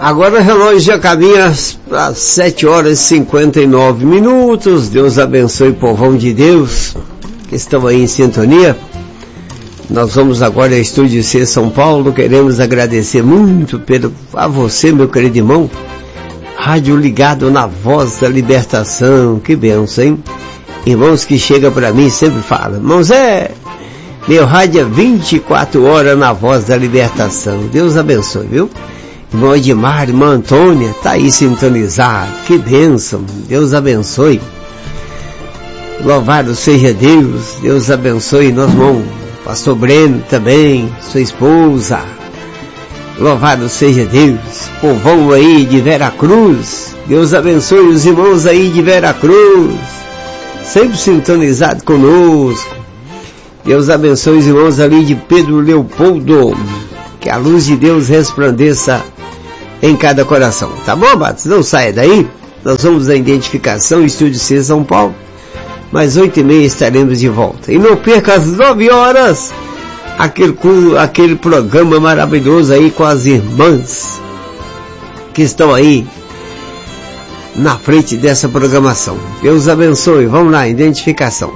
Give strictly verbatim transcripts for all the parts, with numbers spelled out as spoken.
Agora o relógio já caminha às sete horas e cinquenta e nove minutos. Deus abençoe o povão de Deus que estão aí em sintonia. Nós vamos agora ao Estúdio C São Paulo. Queremos agradecer muito pelo, a você, meu querido irmão. Rádio ligado na Voz da Libertação. Que bênção, hein? Irmãos que chegam para mim sempre falam: irmão Zé, meu rádio é vinte e quatro horas na Voz da Libertação. Deus abençoe, viu? Irmão Edmar, irmã Antônia, tá aí sintonizado. Que bênção. Deus abençoe. Louvado seja Deus. Deus abençoe nosso irmão Pastor Breno também, sua esposa. Louvado seja Deus. Povão aí de Veracruz. Deus abençoe os irmãos aí de Veracruz. Sempre sintonizado conosco. Deus abençoe os irmãos ali de Pedro Leopoldo. Que a luz de Deus resplandeça em cada coração. Tá bom, Batos? Não saia daí. Nós vamos à identificação, Estúdio C São Paulo. Mas oito e meia estaremos de volta. E não perca às nove horas aquele, aquele programa maravilhoso aí com as irmãs que estão aí na frente dessa programação. Deus abençoe. Vamos lá, identificação.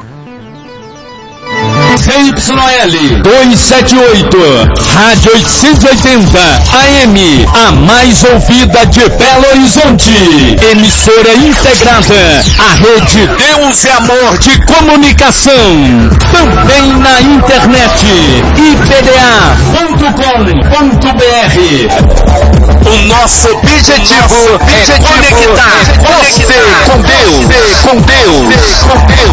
C Y L duzentos e setenta e oito, Rádio oitocentos e oitenta A M, a mais ouvida de Belo Horizonte. Emissora integrada à rede Deus é Amor de Comunicação. Também na internet, i p d a ponto com ponto b r. O nosso objetivo, o nosso objetivo é conectar, é conectar você com Deus, com Deus, com Deus.